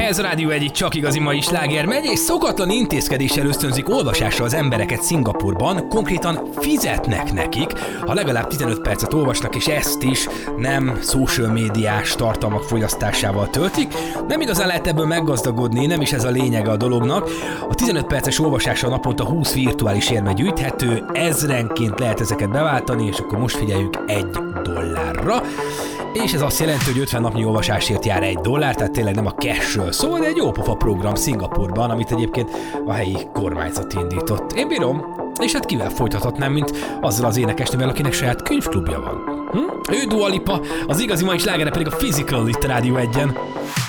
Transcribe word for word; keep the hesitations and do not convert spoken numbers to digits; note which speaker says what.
Speaker 1: Ez a Rádió egy csak igazi mai sláger megy, és szokatlan intézkedéssel ösztönzik olvasásra az embereket Szingapurban, konkrétan fizetnek nekik, ha legalább tizenöt percet olvasnak, és ezt is nem social médiás tartalmak fogyasztásával töltik. Nem igazán lehet ebből meggazdagodni, nem is ez a lényege a dolognak. A tizenöt perces olvasásra naponta húsz virtuális érme gyűjthető, ezrenként lehet ezeket beváltani, és akkor most figyeljük egy dollárra. És ez azt jelenti, hogy ötven napnyi olvasásért jár egy dollár, tehát tényleg nem a cashről szól, de egy jó pofa program Szingapurban, amit egyébként a helyi kormányzat indított. Én bírom, és hát kivel folytathatnám, mint azzal az énekesnővel, akinek saját könyvklubja van. Hm? Ő Dua Lipa, az igazi mai slágere pedig a Physical itt a Rádió egyen.